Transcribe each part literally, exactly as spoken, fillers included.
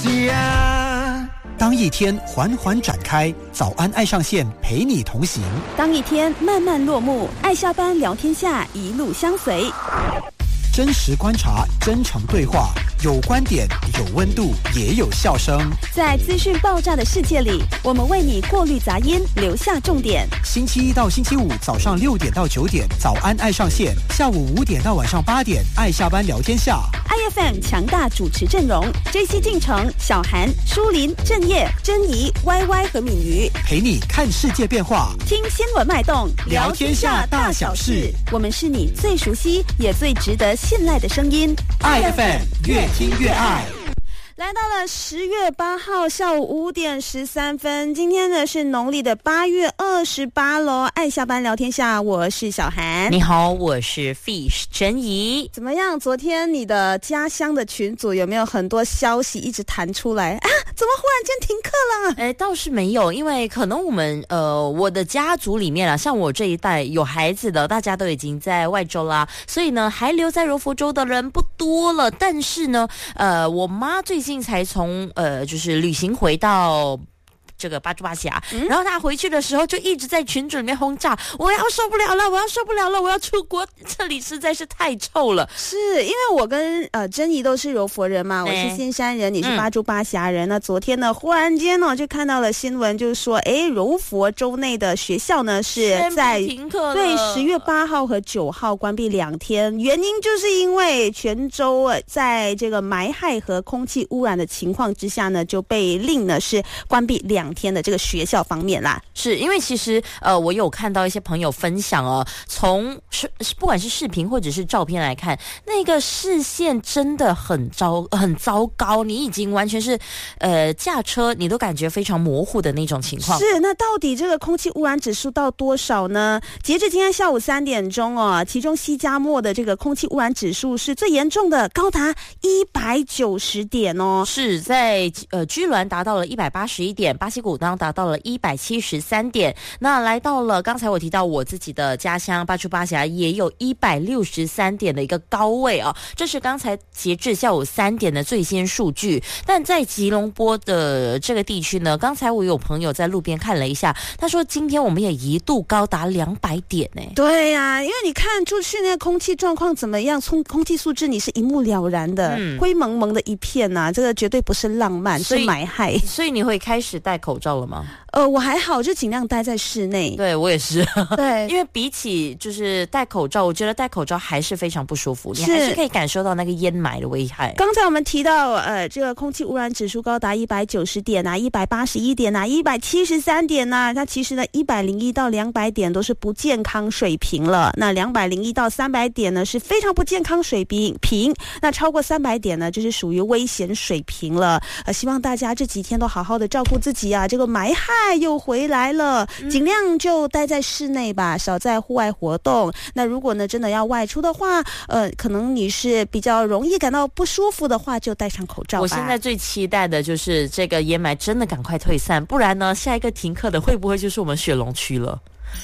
家。当一天缓缓展开，早安爱上线陪你同行； 当一天慢慢落幕，爱下班聊天下一路相随。 真实观察，真诚对话，有观点，有温度，也有笑声。 在资讯爆炸的世界里，我们为你过滤杂音，留下重点。 星期一到星期五早上六点到九点，早安爱上线；下午五点到晚上八点，爱下班聊天下。 I F M 强大主持阵容 ：J C 进城、小韩、舒林、郑业、珍怡、Y Y 和敏瑜， 陪你看世界变化， 听新闻脉动， 聊天下大小事。 我们是你最熟悉也最值得信赖的声音。 I F M 越听越爱。 来到了十月八号下午五点十三分，今天呢是农历的八月二十八咯。爱下班聊天下，我是小韩。 你好，我是 Fish 珍怡。 怎么样？昨天你的家乡的群组有没有很多消息一直弹出来啊？怎么忽然间停课了？ 哎，倒是没有，因为可能我们呃我的家族里面啊，像我这一代有孩子的，大家都已经在外州啦，所以呢还留在柔佛州的人不多了。但是呢，呃，我妈最近才从呃就是旅行回到这个巴珠巴峡、嗯、然后他回去的时候就一直在群组里面轰炸，我要受不了了，我要受不了了，我要出国，这里实在是太臭了。 是因为我跟呃珍怡都是柔佛人嘛，我是新山人，你是巴珠巴峡人。那、嗯、昨天呢忽然间呢就看到了新闻，就是说诶柔佛州内的学校呢是在停课了， 对，十月八号和九号关闭两天，原因就是因为全州在这个霾害和空气污染的情况之下呢，就被令呢是关闭两天的这个学校方面啦。 是因为其实呃我有看到一些朋友分享哦，从是不管是视频或者是照片来看，那个视线真的很糟很糟糕，你已经完全是呃驾车你都感觉非常模糊的那种情况。 是，那到底这个空气污染指数到多少呢？截至今天下午三点钟哦，其中西加莫的这个空气污染指数是最严重的，高达一百九十点哦。 是在呃居銮达到了一百八十一点，巴西古当达到了一百七十三点，那来到了刚才我提到我自己的家乡巴珠巴峡也有一百六十三点的一个高位啊，这是刚才截至下午三点的最新数据。但在吉隆坡的这个地区呢，刚才我有朋友在路边看了一下，他说今天我们也一度高达两百点呢、欸。 对呀、啊，因为你看出去那个空气状况怎么样，空空气素质你是一目了然的，嗯、灰蒙蒙的一片啊，这个绝对不是浪漫，是霾害。 所以你会开始戴口罩了吗？ 呃，我还好，就尽量待在室内。 对，我也是。 对， 因为比起就是戴口罩，我觉得戴口罩还是非常不舒服，你还是可以感受到那个烟霾的危害。 刚才我们提到，呃，这个空气污染指数高达一百九十点啊，一百八十一点啊，一百七十三点啊，它其实呢，一百零一到两百点都是不健康水平了。那两百零一到三百点呢，是非常不健康水平。平，那超过三百点呢，就是属于危险水平了。呃，希望大家这几天都好好的照顾自己啊，这个霾害又回来了，尽量就待在室内吧，少在户外活动。那如果呢真的要外出的话，呃，可能你是比较容易感到不舒服的话，就戴上口罩吧。 我现在最期待的就是这个烟霾真的赶快退散，不然呢，下一个停课的会不会就是我们雪隆区了？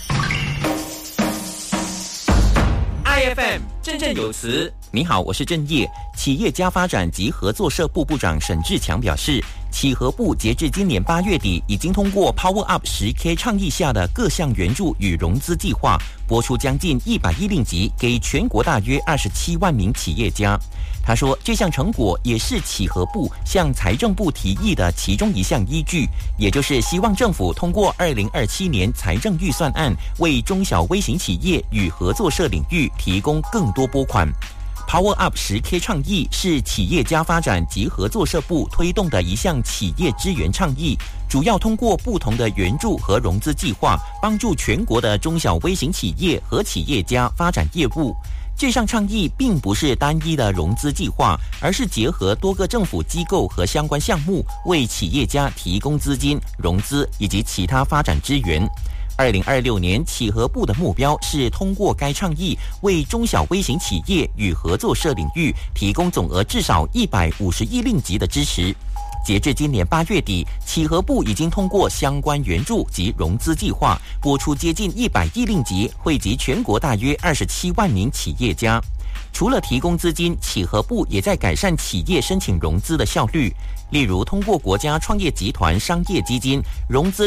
I F M 振振有词。你好，我是郑业。企业家发展及合作社部部长沈志强表示，企合部截至今年八月底，已经通过 Power Up 十 K 倡议下的各项援助与融资计划，拨出将近一百亿令吉给全国大约二十七万名企业家。他说，这项成果也是企合部向财政部提议的其中一项依据，也就是希望政府通过二零二七年财政预算案，为中小微型企业与合作社领域提供更多拨款。Power Up 十 K 倡议是企业家发展及合作社部推动的一项企业支援倡议，主要通过不同的援助和融资计划，帮助全国的中小微型企业和企业家发展业务。这项倡议并不是单一的融资计划，而是结合多个政府机构和相关项目，为企业家提供资金、融资以及其他发展支援。 二零二六年企核部的目标是通过该倡议，为中小微型企业与合作社领域提供总额至少一百五十亿令吉的支持。截至今年八月底，企核部已经通过相关援助及融资计划，拨出接近一百亿令吉，惠及全国大约二十七万名企业家。除了提供资金，企核部也在改善企业申请融资的效率，例如通过国家创业集团商业基金融资